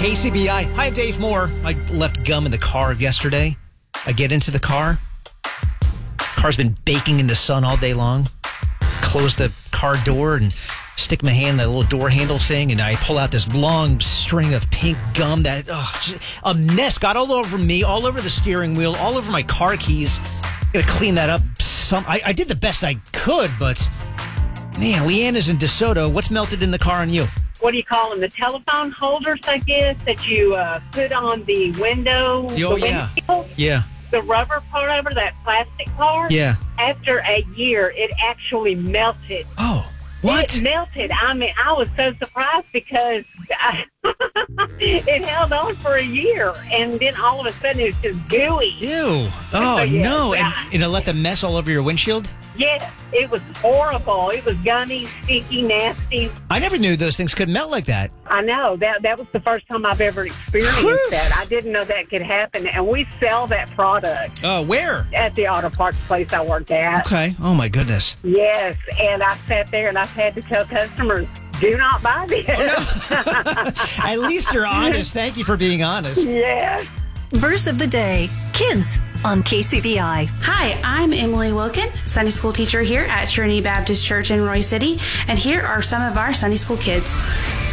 KCBI. Hi, Dave Moore. I left gum in the car yesterday. I get into the car. Car's been baking in the sun all day long. Close the car door and stick my hand in that little door handle thing, and I pull out this long string of pink gum that, a mess. Got all over me, all over the steering wheel, all over my car keys. Gotta clean that up. I did the best I could, but man, Leanna's in DeSoto. What's melted in the car on you? What do you call them? The telephone holders, I guess, that you put on the window. Oh, yeah. Windshield? Yeah. The rubber part over that plastic part. Yeah. After a year, it actually melted. Oh, what? It melted. I mean, I was so surprised because it held on for a year, and then all of a sudden it was just gooey. Ew. Oh, Yeah. no. And it let the mess all over your windshield? Yes, it was horrible. It was gummy, sticky, nasty. I never knew those things could melt like that. I know. That was the first time I've ever experienced that. I didn't know that could happen, and we sell that product. Where? At the auto parts place I work at. Okay. Oh, my goodness. Yes, and I sat there and I've had to tell customers, do not buy this. At least you're honest. Thank you for being honest. Yes. Verse of the day, kids on KCBI. Hi, I'm Emily Wilkin, Sunday school teacher here at Trinity Baptist Church in Roy City, and here are some of our Sunday school kids.